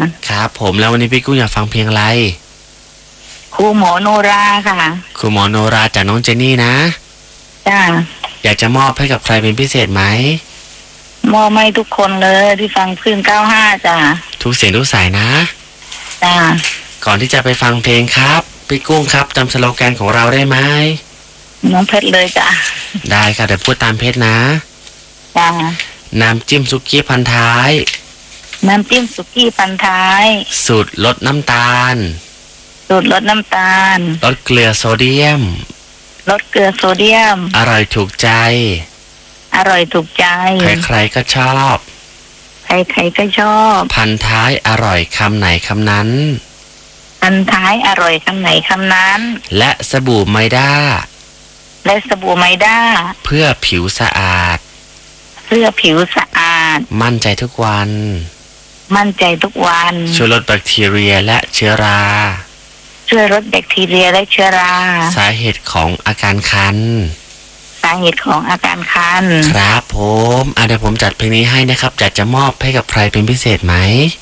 ครับผมแล้ววันนี้พี่กุ้งอยากฟังเพลงอะไรครูหมอโนราค่ะครูหมอโนราจากน้องเจนนี่นะจ้าอยากจะมอบให้กับใครเป็นพิเศษไหมมอบให้ทุกคนเลยที่ฟังคลื่น95จ้าทุกเสียงทุกสายนะจ้าก่อนที่จะไปฟังเพลงครับพี่กุ้งครับจำสโลแกนของเราได้ไหมน้องเพชรเลยจ้าได้ครับเดี๋ยวพูดตามเพชรนะจ้าน้ำจิ้มซุกี้พันท้ายน้ำจิ้มสุกี้พันท้ายสูตรลดน้ำตาลสูตรลดน้ำตาลลดเกลือโซเดียมลดเกลือโซเดียมอร่อยถูกใจอร่อยถูกใจใครๆก็ชอบใครๆก็ชอบพันท้ายอร่อยคำไหนคำนั้นพันท้ายอร่อยคำไหนคำนั้นและสบู่ไมด้าและสบู่ไมด้าเพื่อผิวสะอาดเพื่อผิวสะอาดมั่นใจทุกวันมั่นใจทุกวันช่วยลดแบคทีเรียและเชื้อราช่วยลดแบคทีเรียและเชื้อราสาเหตุของอาการคันสาเหตุของอาการคันครับผมเดี๋ยวผมจัดเพลงนี้ให้นะครับจะมอบให้กับใครเป็นพิเศษไหม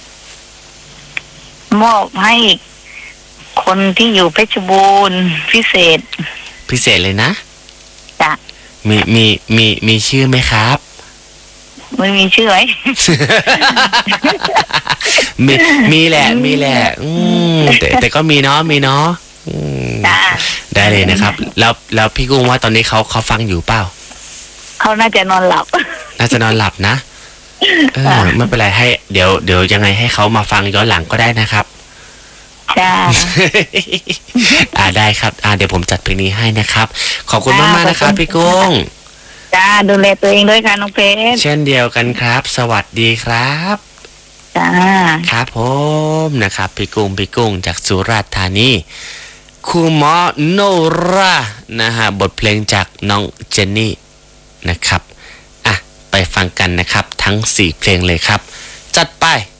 มอบให้คนที่อยู่เพชรบูรณ์พิเศษเลยนะจ้ะมีชื่อไหมครับไม่มีชื่อไหมมีแหละแต่ก็มีเนาะได้เลยนะครับแล้วพี่กุ้งว่าตอนนี้เขาฟังอยู่เปล่าเขาน่าจะนอนหลับนะไม่เป็นไรให้เดี๋ยวยังไงให้เขามาฟังย้อนหลังก็ได้นะครับจ้าได้ครับเดี๋ยวผมจัดเพลงนี้ให้นะครับขอบคุณมากๆนะครับพี่กุ้งจ้าดูแลตัวเองด้วยค่ะน้องเพชรเช่นเดียวกันครับสวัสดีครับจ้าครับผมนะครับพี่กุ้งจากสุราษฎร์ธานีครูหมอโนรานะฮะบทเพลงจากน้องเจนนี่นะครับไปฟังกันนะครับทั้ง4เพลงเลยครับจัดไป